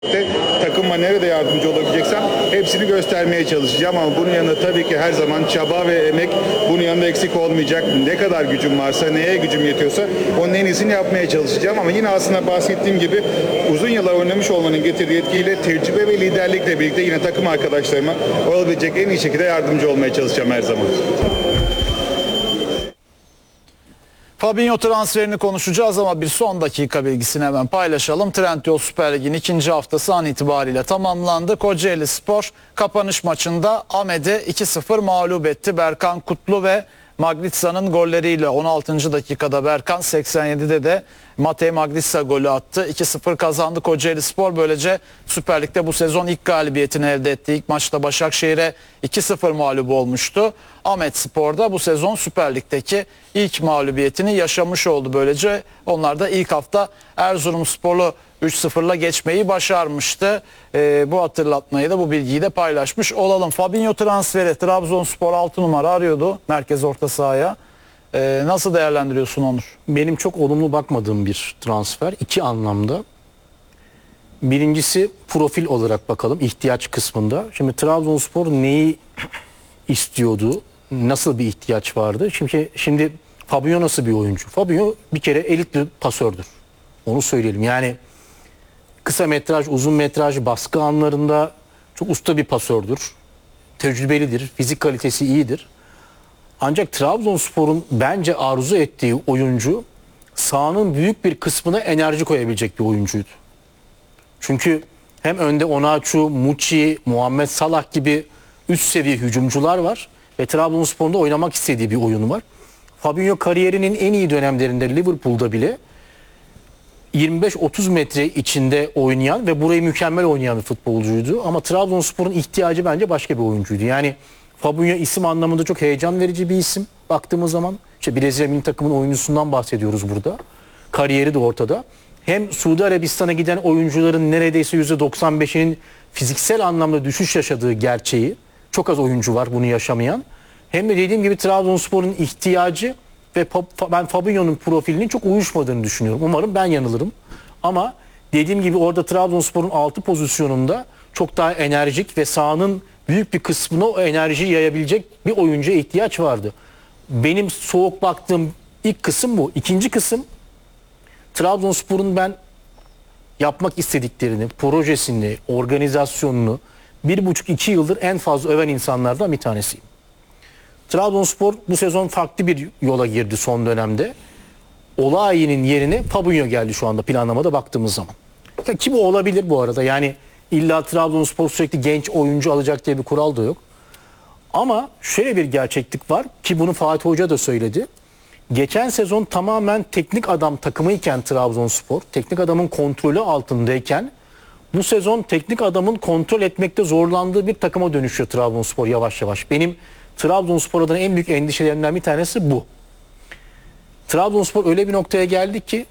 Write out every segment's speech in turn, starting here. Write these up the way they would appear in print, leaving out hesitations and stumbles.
takıma nerede yardımcı olabileceksem hepsini göstermeye çalışacağım ama bunun yanında tabii ki her zaman çaba ve emek bunun yanında eksik olmayacak. Ne kadar gücüm varsa, neye gücüm yetiyorsa onun en iyisini yapmaya çalışacağım ama yine aslında bahsettiğim gibi uzun yıllar oynamış olmanın getirdiği etkiyle tecrübe ve liderlikle birlikte yine takım arkadaşlarıma olabilecek en iyi şekilde yardımcı olmaya çalışacağım her zaman. Fabinho transferini konuşacağız ama bir son dakika bilgisini hemen paylaşalım. Trendyol Süper Lig'in ikinci haftası an itibariyle tamamlandı. Kocaelispor kapanış maçında Ahmet'i 2-0 mağlup etti. Berkan Kutlu ve Maglitsa'nın golleriyle 16. dakikada Berkan, 87'de de Matej Maglitsa golü attı. 2-0 kazandı Kocaelispor. Böylece Süper Lig'de bu sezon ilk galibiyetini elde etti. İlk maçta Başakşehir'e 2-0 mağlup olmuştu. Ahmetspor'da bu sezon Süper Lig'deki ilk mağlubiyetini yaşamış oldu. Böylece onlar da ilk hafta Erzurumspor'u 3-0'la geçmeyi başarmıştı. Bu hatırlatmayı da, bu bilgiyi de paylaşmış olalım. Fabinho transferi, Trabzonspor 6 numara arıyordu merkez orta sahaya. Nasıl değerlendiriyorsun Onur? Benim çok olumlu bakmadığım bir transfer. İki anlamda. Birincisi profil olarak bakalım ihtiyaç kısmında. Şimdi Trabzonspor neyi istiyordu? Nasıl bir ihtiyaç vardı? Şimdi Fabinho nasıl bir oyuncu? Fabinho bir kere elit bir pasördür. Onu söyleyelim. Yani kısa metraj, uzun metraj, baskı anlarında çok usta bir pasördür. Tecrübelidir, fizik kalitesi iyidir. Ancak Trabzonspor'un bence arzu ettiği oyuncu sahanın büyük bir kısmına enerji koyabilecek bir oyuncuydu. Çünkü hem önde Onaçu, Muçi, Muhammed Salah gibi üst seviye hücumcular var ve Trabzonspor'un da oynamak istediği bir oyunu var. Fabinho kariyerinin en iyi dönemlerinde Liverpool'da bile 25-30 metre içinde oynayan ve burayı mükemmel oynayan bir futbolcuydu. Ama Trabzonspor'un ihtiyacı bence başka bir oyuncuydu. Yani Fabinho isim anlamında çok heyecan verici bir isim. Baktığımız zaman işte Brezilya milli takımın oyuncusundan bahsediyoruz burada. Kariyeri de ortada. Hem Suudi Arabistan'a giden oyuncuların neredeyse %95'inin fiziksel anlamda düşüş yaşadığı gerçeği. Çok az oyuncu var bunu yaşamayan. Hem de dediğim gibi Trabzonspor'un ihtiyacı ve ben Fabinho'nun profilinin çok uyuşmadığını düşünüyorum. Umarım ben yanılırım. Ama dediğim gibi orada Trabzonspor'un 6 pozisyonunda çok daha enerjik ve sahanın büyük bir kısmına o enerjiyi yayabilecek bir oyuncuya ihtiyaç vardı. Benim soğuk baktığım ilk kısım bu. İkinci kısım Trabzonspor'un ben yapmak istediklerini, projesini, organizasyonunu 1,5-2 yıldır en fazla öven insanlardan bir tanesiyim. Trabzonspor bu sezon farklı bir yola girdi son dönemde. Olayi'nin yerine Fabinho geldi şu anda planlamada baktığımız zaman. Ki bu olabilir bu arada. Yani illa Trabzonspor sürekli genç oyuncu alacak diye bir kural da yok. Ama şöyle bir gerçeklik var ki bunu Fatih Hoca da söyledi. Geçen sezon tamamen teknik adam takımıyken Trabzonspor, teknik adamın kontrolü altındayken bu sezon teknik adamın kontrol etmekte zorlandığı bir takıma dönüşüyor Trabzonspor yavaş yavaş. Benim Trabzonspor adına en büyük endişelerimden bir tanesi bu. Trabzonspor öyle bir noktaya geldi ki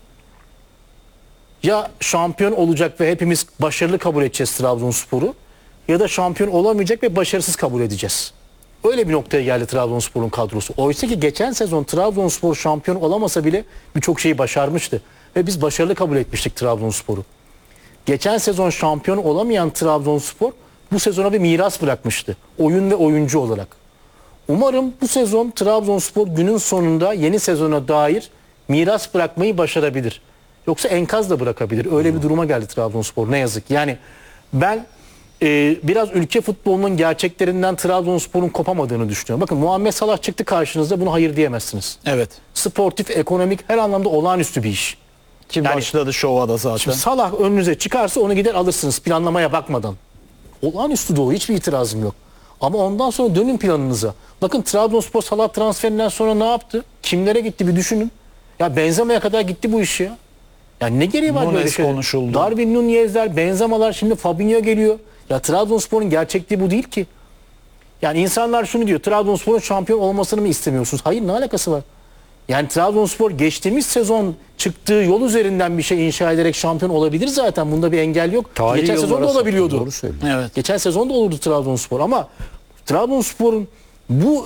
ya şampiyon olacak ve hepimiz başarılı kabul edeceğiz Trabzonspor'u ya da şampiyon olamayacak ve başarısız kabul edeceğiz. Öyle bir noktaya geldi Trabzonspor'un kadrosu. Oysa ki geçen sezon Trabzonspor şampiyon olamasa bile birçok şeyi başarmıştı. Ve biz başarılı kabul etmiştik Trabzonspor'u. Geçen sezon şampiyon olamayan Trabzonspor bu sezona bir miras bırakmıştı. Oyun ve oyuncu olarak. Umarım bu sezon Trabzonspor günün sonunda yeni sezona dair miras bırakmayı başarabilir. Yoksa enkaz da bırakabilir. Öyle bir duruma geldi Trabzonspor ne yazık. Yani ben biraz ülke futbolunun gerçeklerinden Trabzonspor'un kopamadığını düşünüyorum. Bakın Muhammed Salah çıktı karşınızda, buna hayır diyemezsiniz. Evet. Sportif, ekonomik her anlamda olağanüstü bir iş. Ki başladı şova da zaten. Şimdi Salah önünüze çıkarsa onu gider alırsınız planlamaya bakmadan. Olağanüstü de o, hiçbir itirazım yok. Ama ondan sonra dönün planınıza. Bakın Trabzonspor Salah transferinden sonra ne yaptı? Kimlere gitti bir düşünün. Ya Benzema'ya kadar gitti bu iş ya. Yani ne gereği var böyle şey? Konuşuldu. Darwin Nunez'ler, Benzema'lar, şimdi Fabinho geliyor. Ya Trabzonspor'un gerçekliği bu değil ki. Yani insanlar şunu diyor. Trabzonspor'un şampiyon olmasını mı istemiyorsunuz? Hayır, ne alakası var? Yani Trabzonspor geçtiğimiz sezon çıktığı yol üzerinden bir şey inşa ederek şampiyon olabilir zaten. Bunda bir engel yok. Tarihi Geçen sezon da yollara olabiliyordu. Doğru söylüyorsun. Evet. Geçen sezon da olurdu Trabzonspor ama Trabzonspor'un bu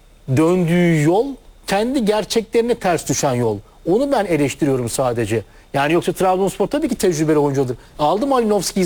döndüğü yol kendi gerçeklerine ters düşen yol. Onu ben eleştiriyorum sadece. Yani yoksa Trabzonspor tabii ki tecrübeli oyuncudur. Aldı Malinovski'yi